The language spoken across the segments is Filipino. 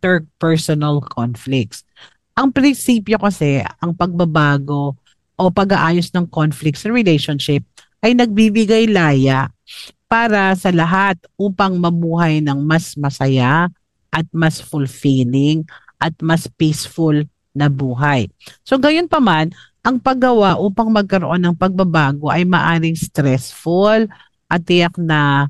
interpersonal conflicts. Ang prinsipyo kasi, ang pagbabago o pag-aayos ng conflict sa relationship ay nagbibigay laya para sa lahat upang mamuhay ng mas masaya at mas fulfilling at mas peaceful na buhay. So gayon pa man, ang paggawa upang magkaroon ng pagbabago ay maaring stressful at tiyak na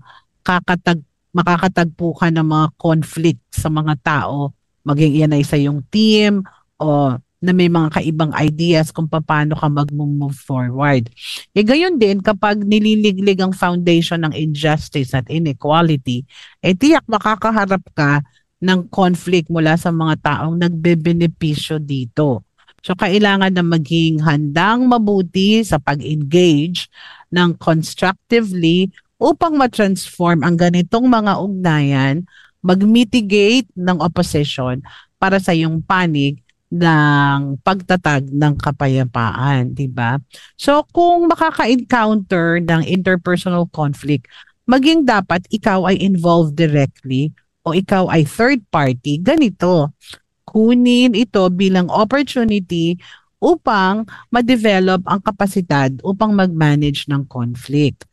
makakatagpo ka ng mga conflict sa mga tao, maging iyan ay sa iyong team o na may mga kaibang ideas kung paano ka mag-move forward. Gayon din kapag nililiglig ang foundation ng injustice at inequality, tiyak makakaharap ka ng conflict mula sa mga taong nagbebenepisyo dito. So kailangan na maging handang mabuti sa pag-engage ng constructively upang ma-transform ang ganitong mga ugnayan, mag-mitigate ng opposition para sa iyong panig ng pagtatag ng kapayapaan, di ba? So kung makaka-encounter ng interpersonal conflict, maging dapat ikaw ay involved directly o ikaw ay third party, ganito. Kunin ito bilang opportunity upang ma-develop ang kapasidad upang mag-manage ng conflict.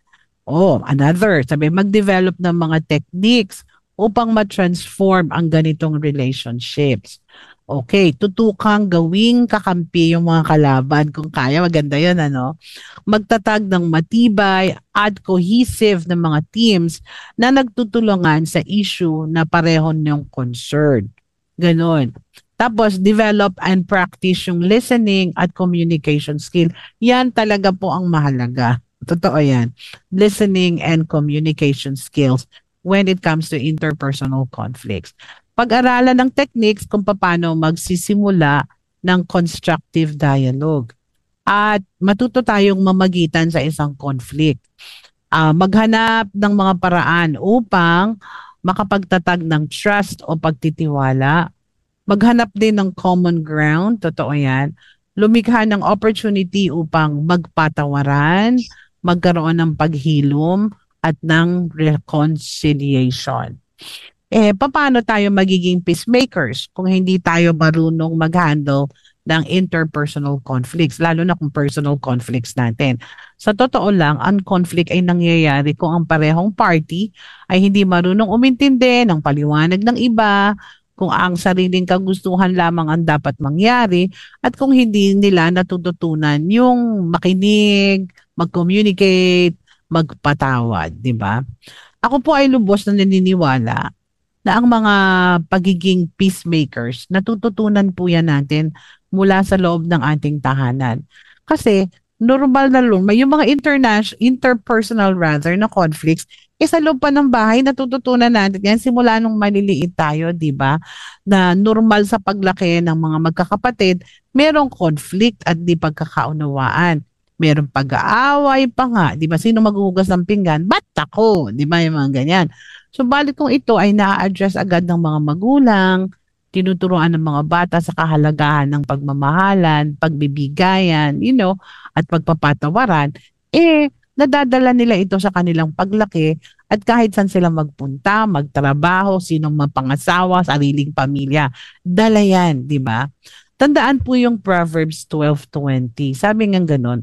Mag-develop ng mga techniques upang ma-transform ang ganitong relationships. Okay, tutukang gawing kakampi yung mga kalaban. Kung kaya, maganda yun, ano? Magtatag ng matibay at cohesive ng mga teams na nagtutulungan sa issue na pareho niyong concern. Ganon. Tapos, develop and practice yung listening at communication skill. Yan talaga po ang mahalaga. Totoo yan. Listening and communication skills when it comes to interpersonal conflicts. Pag-aralan ng techniques kung paano magsisimula ng constructive dialogue. At matuto tayong mamagitan sa isang conflict. Maghanap ng mga paraan upang makapagtatag ng trust o pagtitiwala. Maghanap din ng common ground, totoo yan. Lumikha ng opportunity upang magpatawaran, magkaroon ng paghilom at ng reconciliation. Paano tayo magiging peacemakers kung hindi tayo marunong mag-handle ng interpersonal conflicts, lalo na kung personal conflicts natin. Sa totoo lang, ang conflict ay nangyayari kung ang parehong party ay hindi marunong umintindi ng paliwanag ng iba, kung ang sariling kagustuhan lamang ang dapat mangyari, at kung hindi nila natututunan yung makinig, mag-communicate, magpatawad, di ba? Ako po ay lubos na naniniwala na ang mga pagiging peacemakers, natututunan po yan natin mula sa loob ng ating tahanan. Kasi normal na may yung mga interpersonal na conflicts, sa loob pa ng bahay, natututunan natin yan simula nung maliliit tayo, di ba? Na normal sa paglaki ng mga magkakapatid, merong conflict at di pagkakaunawaan. Merong pag-aaway pa nga, di ba? Sino maghuhugas ng pinggan? Ba't ako? Di ba yung mga ganyan? So balik kung ito ay na-address agad ng mga magulang, tinuturuan ng mga bata sa kahalagahan ng pagmamahalan, pagbibigayan, at pagpapatawaran, nadadala nila ito sa kanilang paglaki at kahit saan sila magpunta, magtrabaho, sinong mapangasawa, sariling pamilya, dala yan, di ba? Tandaan po yung Proverbs 12:20. Sabi nga ganon,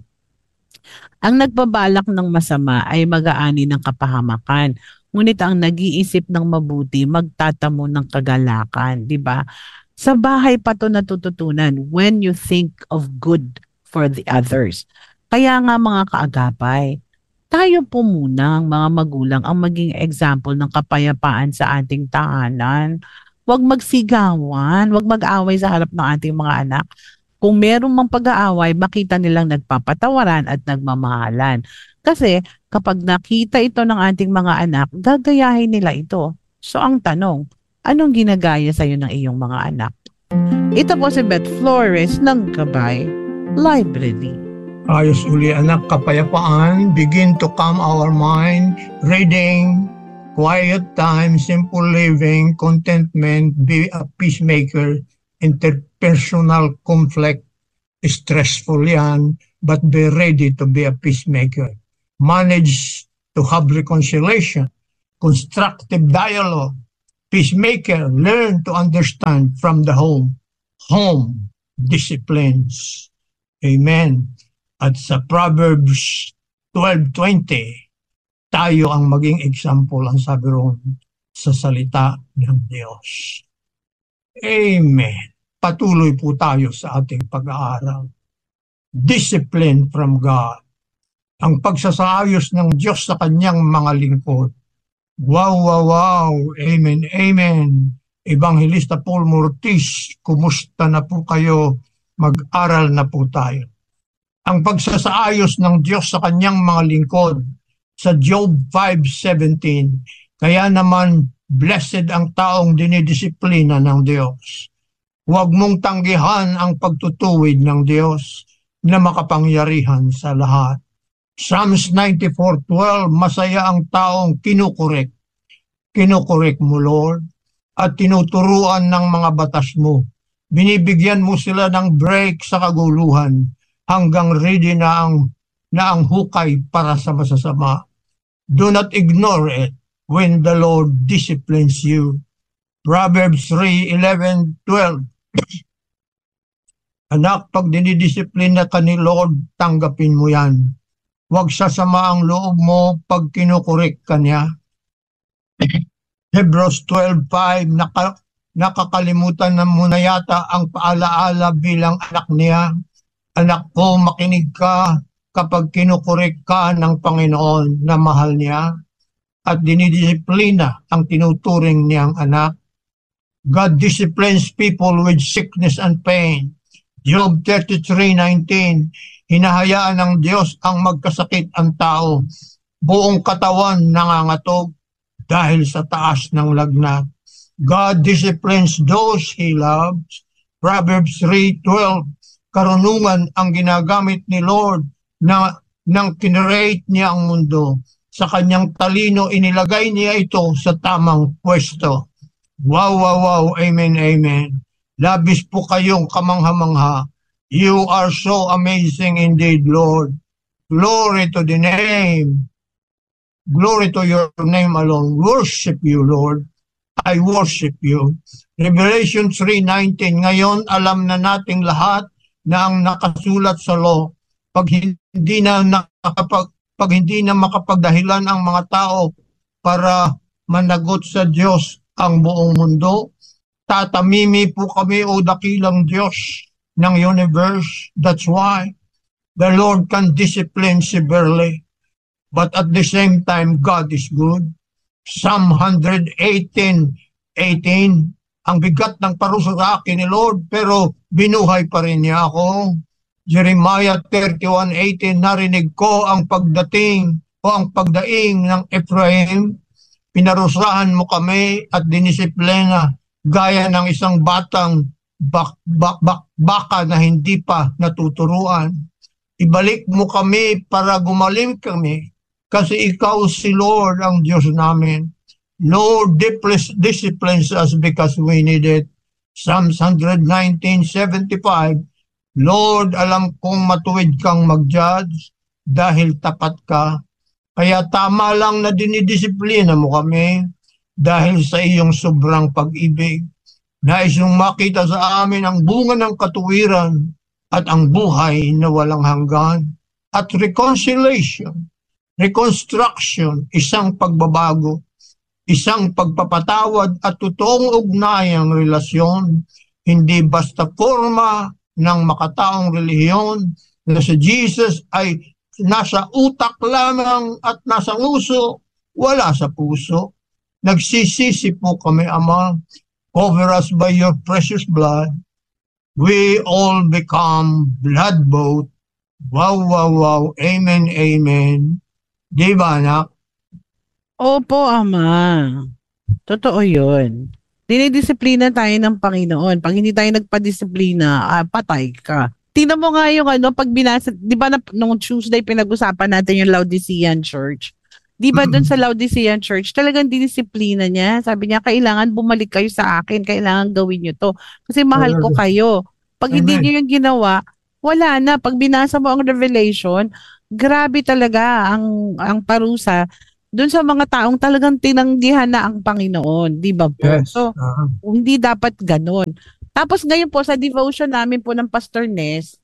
ang nagbabalak ng masama ay mag-aani ng kapahamakan. Ngunit ang nag-iisip ng mabuti, magtatamo ng kagalakan, di ba? Sa bahay pa to natututunan when you think of good for the others. Kaya nga mga kaagapay, tayo po muna ang mga magulang ang maging example ng kapayapaan sa ating tahanan. Huwag magsigawan, huwag mag-away sa harap ng ating mga anak. Kung merong mang pag-aaway, makita nilang nagpapatawaran at nagmamahalan. Kasi kapag nakita ito ng ating mga anak, gagayahin nila ito. So ang tanong, anong ginagaya sa iyo ng iyong mga anak? Ito po si Beth Flores ng Gabay Library. Ayos uli anak, kapayapaan, begin to calm our mind, reading, quiet time, simple living, contentment, be a peacemaker, interpersonal conflict, stressful yan, but be ready to be a peacemaker. Manage to have reconciliation, constructive dialogue, Peacemaker, learn to understand from the home. Home disciplines. Amen. At sa Proverbs 12:20, tayo ang maging example, ang sabi roon, sa salita ng Diyos. Amen. Patuloy po tayo sa ating pag-aaral. Discipline from God. Ang pagsasaayos ng Diyos sa kanyang mga lingkod. Wow, wow, wow. Amen, amen. Evangelista Paul Mortis, kumusta na po kayo? Mag-aral na po tayo. Ang pagsasaayos ng Diyos sa kanyang mga lingkod sa Job 5:17. Kaya naman, blessed ang taong dinidisiplina ng Diyos. Huwag mong tanggihan ang pagtutuwid ng Diyos na makapangyarihan sa lahat. Psalms 94:12, masaya ang taong kinukorek. Kinukorek mo, Lord, at tinuturuan ng mga batas mo. Binibigyan mo sila ng break sa kaguluhan hanggang ready na ang hukay para sa masasama. Do not ignore it when the Lord disciplines you. Proverbs 3:11-12. Anak, pag dinidisiplina ka ni Lord, tanggapin mo yan. Huwag sasama ang loob mo pag kinukorek ka niya. Hebrews 12:5, nakakalimutan na muna yata ang paalaala bilang anak niya. Anak ko, makinig ka kapag kinukorek ka ng Panginoon na mahal niya at dinidisiplina ang tinuturing niyang anak. God disciplines people with sickness and pain. Job 33:19, hinahayaan ng Diyos ang magkasakit ang tao. Buong katawan nangangatog dahil sa taas ng lagnat. God disciplines those He loves. Proverbs 3:12, karunungan ang ginagamit ni Lord nang kinreate niya ang mundo. Sa kanyang talino, inilagay niya ito sa tamang pwesto. Wow, wow, wow. Amen, amen. Labis po kayong kamangha-mangha. You are so amazing indeed, Lord. Glory to the name. Glory to your name alone. Worship you, Lord. I worship you. Revelation 3:19, ngayon alam na nating lahat na ang nakasulat sa law, pag hindi na makapagdahilan ang mga tao para managot sa Diyos ang buong mundo, tatamimi po kami, o dakilang Diyos ng universe. That's why the Lord can discipline severely. But at the same time, God is good. Psalm 118:18, ang bigat ng parusa sa akin ni Lord, pero binuhay pa rin niya ako. Jeremiah 31:18, narinig ko ang pagdating o ang pagdaing ng Ephraim. Pinarusahan mo kami at dinisiplina gaya ng isang batang baka na hindi pa natuturuan. Ibalik mo kami para gumaling kami, kasi ikaw si Lord ang Diyos namin. Lord disciplines us because we need it. Psalms 119:75, Lord, alam kong matuwid kang mag-judge dahil tapat ka. Kaya tama lang na dinidisiplina mo kami dahil sa iyong sobrang pag-ibig. Nais mong makita sa amin ang bunga ng katuwiran at ang buhay na walang hanggan. At reconciliation, reconstruction, isang pagbabago, isang pagpapatawad at totoong ugnayang relasyon, hindi basta forma ng makataong relihiyon na si Jesus ay nasa utak lamang at nasa nguso, wala sa puso. Nagsisisi po kami, Ama. Cover us by your precious blood. We all become blood-bought. Wow, wow, wow. Amen, amen. Di ba, anak? Opo, Ama. Totoo yun. Dinidisiplina tayo ng Panginoon. Pag hindi tayo nagpadisiplina, patay ka. Tingnan mo nga yung pag binasa, di ba nung Tuesday pinag-usapan natin yung Laodicean Church? Di ba doon sa Laodicean Church, talagang dinisiplina niya. Sabi niya, kailangan bumalik kayo sa akin, kailangan gawin niyo to. Kasi mahal ko kayo. Pag hindi niyo yung ginawa, wala na. Pag binasa mo ang Revelation, grabe talaga ang parusa. Doon sa mga taong talagang tinanggihan na ang Panginoon, di ba po? Yes. So, hindi dapat ganun. Tapos ngayon po, sa devotion namin po ng Pastor Ness,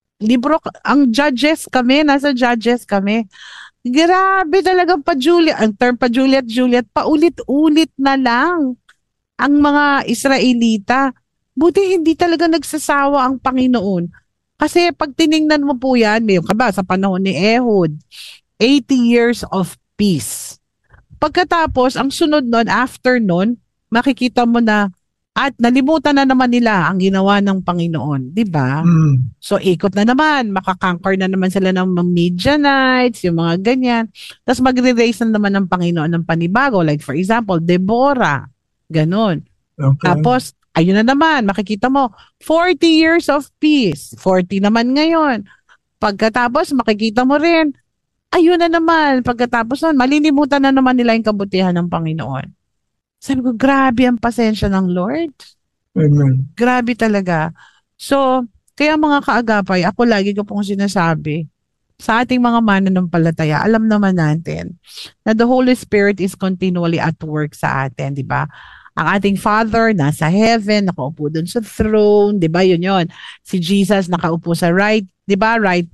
ang judges kami, nasa judges kami. Grabe talagang ang term pa Juliet, paulit-ulit na lang ang mga Israelita. Buti hindi talaga nagsasawa ang Panginoon. Kasi pag tiningnan mo po yan, may kaba sa panahon ni Ehud, 80 years of peace. Pagkatapos, ang sunod nun, after nun, makikita mo na at nalimutan na naman nila ang ginawa ng Panginoon, di ba? So ikot na naman, makakanker na naman sila ng mga Midianites, yung mga ganyan. Tapos magre-raise na naman ng Panginoon ng panibago. Like for example, Deborah, ganon. Okay. Tapos, ayun na naman, makikita mo, 40 years of peace. 40 naman ngayon. Pagkatapos, makikita mo rin, ayun na naman, pagkatapos nun, malilimutan na naman nila yung kabutihan ng Panginoon. Sabi ko, grabe ang pasensya ng Lord. Amen. Grabe talaga. So, kaya mga kaagapay, ako lagi ko pong sinasabi, sa ating mga mananampalataya, alam naman natin na the Holy Spirit is continually at work sa atin, di ba? Ang ating Father nasa heaven, nakaupo dun sa throne, di ba? Yun. Si Jesus nakaupo sa right, di ba? Right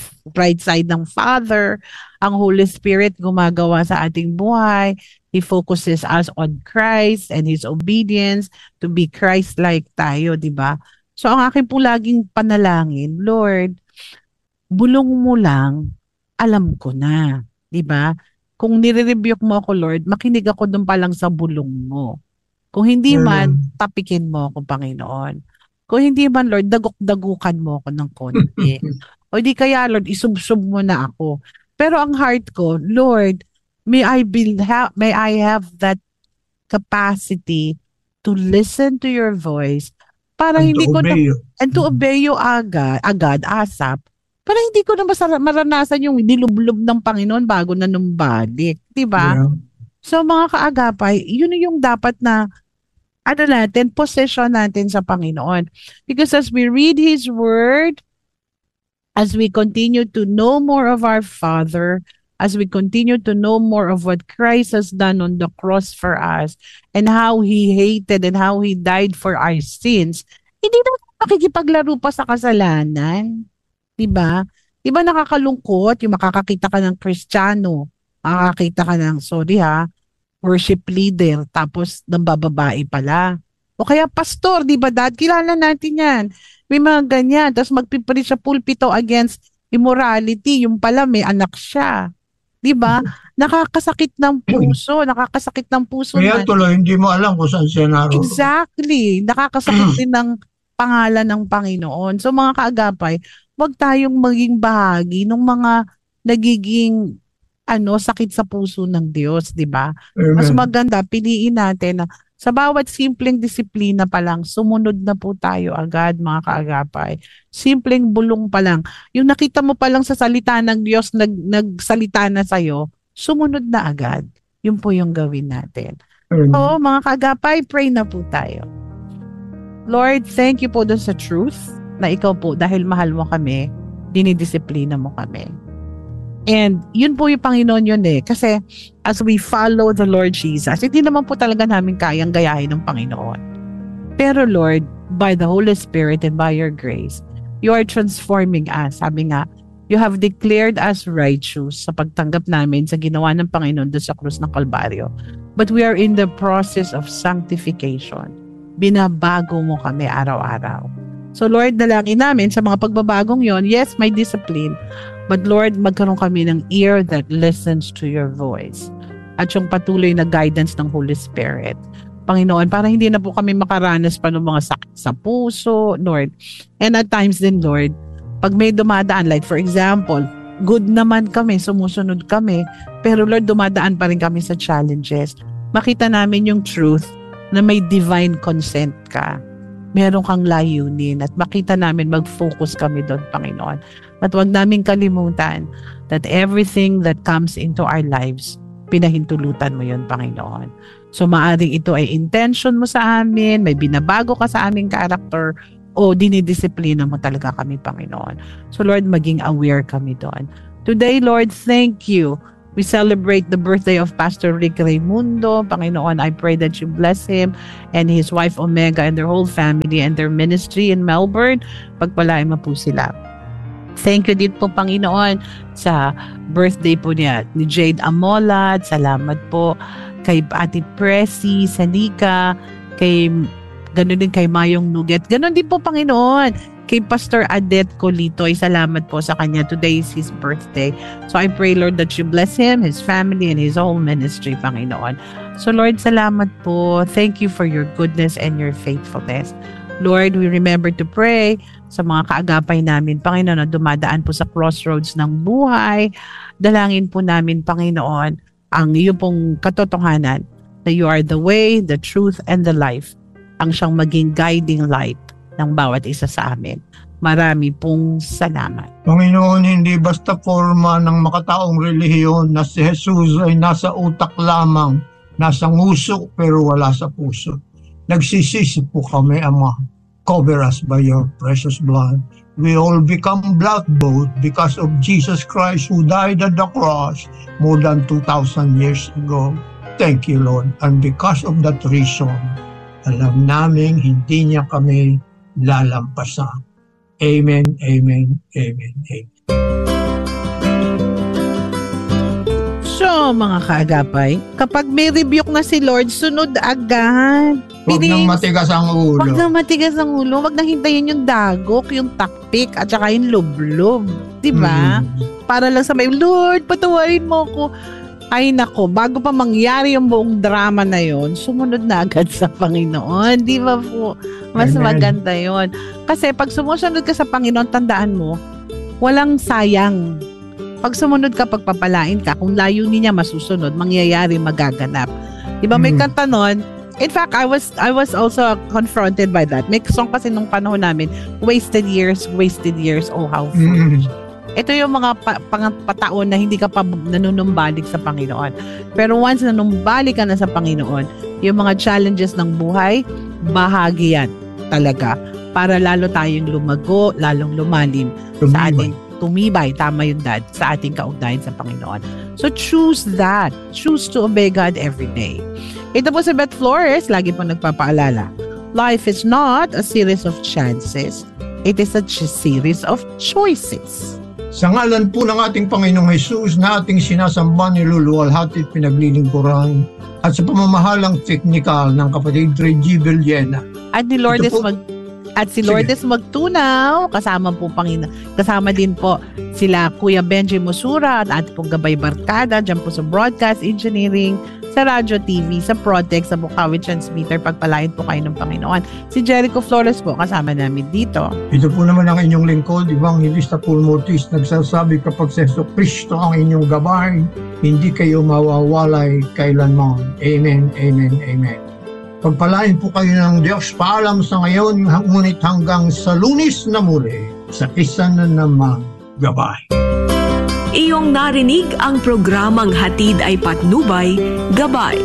side ng Father. Ang Holy Spirit gumagawa sa ating buhay. He focuses us on Christ and His obedience to be Christ-like tayo, di ba? So ang akin po laging panalangin, Lord, bulong mo lang, alam ko na, di ba? Kung nire-rebuke mo ako, Lord, makinig ako doon pa lang sa bulong mo. Kung hindi man, tapikin mo ako, Panginoon. Kung hindi man, Lord, dagok-dagukan mo ako ng konti. O di kaya, Lord, isubsob mo na ako. Pero ang heart ko, Lord, may I have that capacity to listen to your voice para and hindi ko na, you. and to obey you agad, ASAP, para hindi ko na maranasan yung nilublob ng Panginoon bago na numbalik. Diba? Yeah. So mga kaagapay, yun yung dapat na possession natin sa Panginoon. Because as we read His Word, as we continue to know more of our Father, as we continue to know more of what Christ has done on the cross for us, and how He hated and how He died for our sins, hindi na makikipaglaro pa sa kasalanan. Diba? Diba nakakalungkot yung makakakita ka ng Kristiyano, makakakita ka ng, worship leader, tapos ng bababae pala. O kaya pastor, diba dad? Kilala natin yan. May mga ganyan. Tapos magpipreach sa pulpito against immorality. Yung pala may anak siya. Diba? Nakakasakit ng puso. Kaya tuloy, hindi mo alam kung saan siya naroon. Exactly. Nakakasakit din ng pangalan ng Panginoon. So mga kaagapay, wag tayong maging bahagi ng mga nagiging sakit sa puso ng Diyos, di ba? Mas maganda, piliin natin na sa bawat simpleng disiplina pa lang, sumunod na po tayo agad, mga kaagapay. Simpleng bulong pa lang. Yung nakita mo pa lang sa salita ng Diyos, nagsalita na sa'yo, sumunod na agad. Yun po yung gawin natin. So, mga kaagapay, pray na po tayo. Lord, thank you po dun sa truth na ikaw po, dahil mahal mo kami, dinidisiplina mo kami. And yun po yung Panginoon yun Kasi as we follow the Lord Jesus, hindi naman po talaga namin kayang gayahin ng Panginoon. Pero Lord, by the Holy Spirit and by your grace, you are transforming us. Sabi nga, you have declared us righteous sa pagtanggap namin sa ginawa ng Panginoon doon sa krus ng Kalbaryo. But we are in the process of sanctification. Binabago mo kami araw-araw. So Lord, dalangin namin sa mga pagbabagong yon, yes, may discipline. But Lord, magkaroon kami ng ear that listens to your voice. At yung patuloy na guidance ng Holy Spirit. Panginoon, para hindi na po kami makaranas pa ng mga sakit sa puso, Lord. And at times din, Lord, pag may dumadaan, like for example, good naman kami, sumusunod kami, pero Lord, dumadaan pa rin kami sa challenges. Makita namin yung truth na may divine consent ka. Meron kang layunin at makita namin mag-focus kami doon, Panginoon. At huwag namin kalimutan that everything that comes into our lives, pinahintulutan mo yun, Panginoon. So maaring ito ay intention mo sa amin, may binabago ka sa aming character, o dinidisiplina mo talaga kami, Panginoon. So Lord, maging aware kami doon. Today, Lord, thank you We celebrate the birthday of Pastor Rick Raimundo. Panginoon, I pray that you bless him and his wife Omega and their whole family and their ministry in Melbourne. Pagpalain mo po sila. Thank you din po, Panginoon, sa birthday po niya ni Jade Amolat. Salamat po kay Ate Presi, Sanika, gano'n din kay Mayong Nuget. Gano'n din po, Panginoon, kay Pastor Adet Colitoy. Salamat po sa kanya. Today is his birthday. So I pray, Lord, that you bless him, his family, and his whole ministry, Panginoon. So Lord, salamat po. Thank you for your goodness and your faithfulness. Lord, we remember to pray sa mga kaagapay namin, Panginoon, na dumadaan po sa crossroads ng buhay. Dalangin po namin, Panginoon, ang iyong pong katotohanan na you are the way, the truth, and the life, ang siyang maging guiding light ng bawat isa sa amin. Marami pong salamat. Panginoon, hindi basta forma ng makataong relihiyon na si Jesus ay nasa utak lamang, nasa nguso pero wala sa puso. Nagsisisi po kami, Ama. Cover us by your precious blood. We all become blood bought because of Jesus Christ who died at the cross more than 2,000 years ago. Thank you, Lord. And because of that reason, alam namin hindi niya kami lalampasan. Amen, amen, amen, amen. So, mga kaagapay, kapag may rebuke na si Lord, sunod agad. Huwag nang matigas ang ulo. Huwag nang matigas ang ulo. Huwag nang hintayin yung dagok, yung takpik, at saka yung lublob. Diba? Para lang sa may, Lord, patawarin mo ko. Ay nako, bago pa mangyari yung buong drama na yon, sumunod na agad sa Panginoon. Di ba po? Mas Amen. maganda yon. Kasi pag sumusunod ka sa Panginoon, tandaan mo, walang sayang. Pag sumunod ka, pagpapalain ka, kung layunin niya masusunod, mangyayari, magaganap. Di ba may kanta nun? In fact, I was also confronted by that. May song kasi nung panahon namin, wasted years, oh how foolish. Ito yung mga pataon na hindi ka pa nanunumbalik sa Panginoon. Pero once nanumbalik ka na sa Panginoon, yung mga challenges ng buhay, bahagi yan talaga. Para lalo tayong lumago, lalong lumalim sa ating tumibay, tama yun, Dad, sa ating kaugnayan sa Panginoon. So choose that. Choose to obey God every day. Ito po si Beth Flores, lagi po nagpapaalala. Life is not a series of chances. It is a series of choices. Sa ngalan po ng ating Panginoong Jesus na ating sinasamba, niluluwalhati at pinaglilingkuran at sa pamamahalang teknikal ng kapatid Reggie Villena. At ni Lourdes Magtunaw, kasama din po sila Kuya Benji Musura at ating pong Gabay Barkada dyan po sa Broadcast Engineering, sa Radyo TV, sa Protex, sa Bukawi Transmitter. Pagpalain po kayo ng Panginoon. Si Jericho Flores po kasama namin dito. Ito po naman ang inyong lingkod, Evangelista Paul Mortis, nagsasabi kapag sa Kristo ang inyong gabay, hindi kayo mawawalay kailanman. Amen, amen, amen. Pagpalain po kayo ng Diyos. Paalam sa ngayon, ngunit hanggang sa Lunes na muli, sa isa na namang gabay. Iyong narinig ang programang Hatid ay Patnubay, Gabay.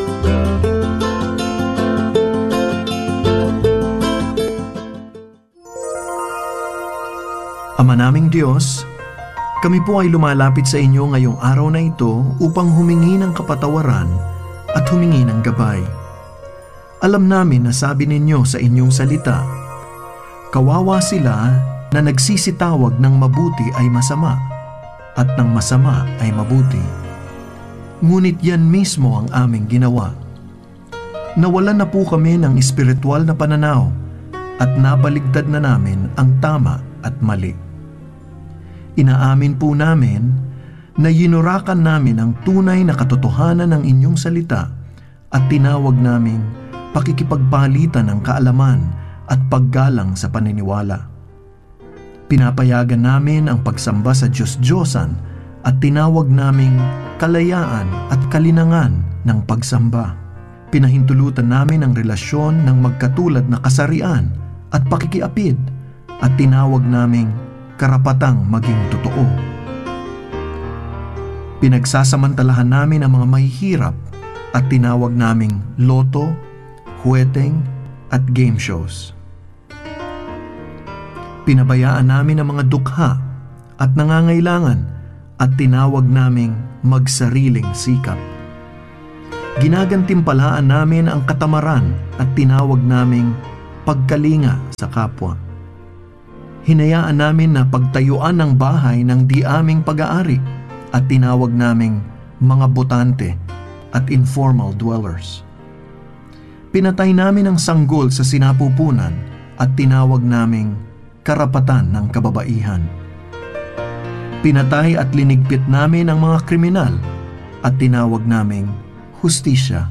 Ama naming Diyos, kami po ay lumalapit sa inyo ngayong araw na ito upang humingi ng kapatawaran at humingi ng gabay. Alam namin na sabi ninyo sa inyong salita, kawawa sila na nagsisitawag ng mabuti ay masama at ng masama ay mabuti. Ngunit yan mismo ang aming ginawa. Nawalan na po kami ng espiritual na pananaw at nabaligtad na namin ang tama at mali. Inaamin po namin na yinurakan namin ang tunay na katotohanan ng inyong salita at tinawag naming pakikipagpalitan ng kaalaman at paggalang sa paniniwala. Pinapayagan namin ang pagsamba sa Diyos-Diyosan at tinawag naming kalayaan at kalinangan ng pagsamba. Pinahintulutan namin ang relasyon ng magkatulad na kasarian at pakikiapid at tinawag naming karapatang maging totoo. Pinagsasamantalahan namin ang mga mahihirap at tinawag naming loto, huweteng at game shows. Pinabayaan namin ang mga dukha at nangangailangan at tinawag naming magsariling sikap. Ginagantimpalaan namin ang katamaran at tinawag naming pagkalinga sa kapwa. Hinayaan namin na pagtayuan ng bahay ng di aming pag-aari at tinawag naming mga botante at informal dwellers. Pinatay namin ang sanggol sa sinapupunan at tinawag naming karapatan ng kababaihan. Pinatay at linigpit namin ang mga kriminal at tinawag naming hustisya.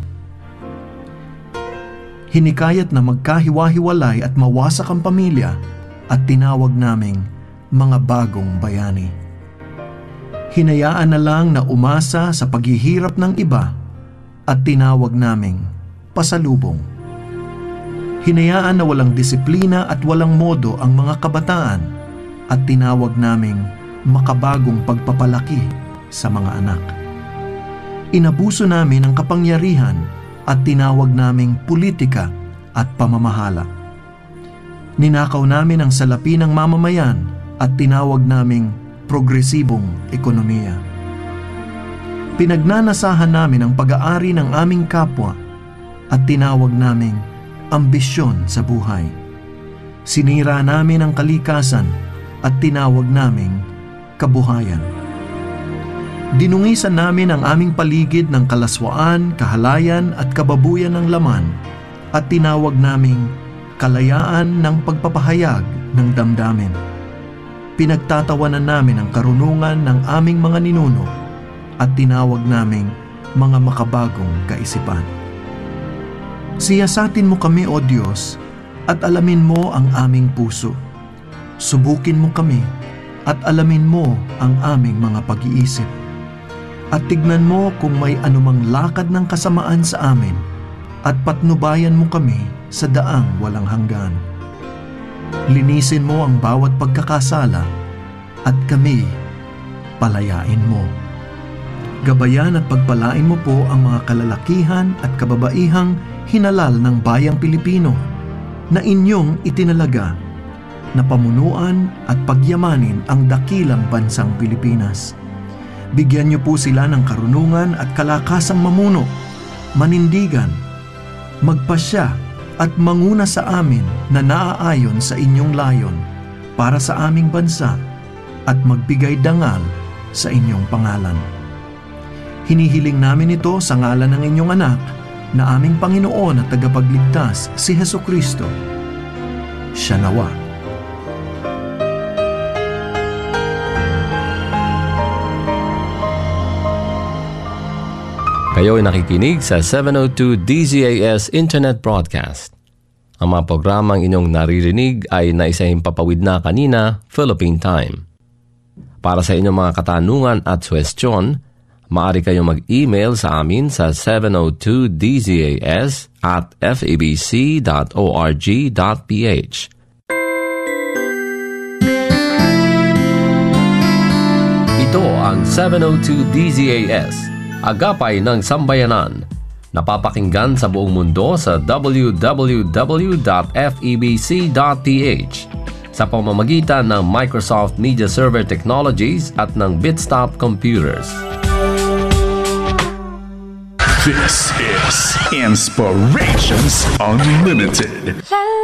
Hinikayat na magkahiwa-hiwalay at mawasak ang pamilya at tinawag naming mga bagong bayani. Hinayaan na lang na umasa sa paghihirap ng iba at tinawag naming pasalubong. Hinayaan na walang disiplina at walang modo ang mga kabataan at tinawag naming makabagong pagpapalaki sa mga anak. Inabuso namin ang kapangyarihan at tinawag naming politika at pamamahala. Ninakaw namin ang salapi ng mamamayan at tinawag naming progresibong ekonomiya. Pinagnanasahan namin ang pag-aari ng aming kapwa at tinawag naming ambisyon sa buhay. Sinira namin ang kalikasan at tinawag naming kabuhayan. Dinungisan namin ang aming paligid ng kalaswaan, kahalayan at kababuyan ng laman at tinawag naming kalayaan ng pagpapahayag ng damdamin. Pinagtatawanan namin ang karunungan ng aming mga ninuno at tinawag naming mga makabagong kaisipan. Siyasatin mo kami, O Diyos, at alamin mo ang aming puso. Subukin mo kami at alamin mo ang aming mga pag-iisip. At tignan mo kung may anumang lakad ng kasamaan sa amin at patnubayan mo kami sa daang walang hanggan. Linisin mo ang bawat pagkakasala at kami palayain mo. Gabayan at pagpalain mo po ang mga kalalakihan at kababaihang hinalal ng bayang Pilipino na inyong itinalaga na pamunuan at pagyamanin ang dakilang bansang Pilipinas. Bigyan niyo po sila ng karunungan at kalakasang mamuno, manindigan, magpasya at manguna sa amin na naaayon sa inyong layon para sa aming bansa at magbigay dangal sa inyong pangalan. Hinihiling namin ito sa ngalan ng inyong anak na aming Panginoon at tagapagligtas si Hesukristo. Siya nawa. Kayo ay nakikinig sa 702 DZAS Internet Broadcast. Ang mga programang inyong naririnig ay naisahimpapawid na kanina, Philippine Time. Para sa inyong mga katanungan at suwestyon, maaari kayong mag-email sa amin sa 702dzas@febc.org.ph. Ito ang 702 DZAS, agapay ng sambayanan. Napapakinggan sa buong mundo sa www.febc.ph sa pamamagitan ng Microsoft Media Server Technologies at ng Bitstop Computers. This is Inspirations Unlimited.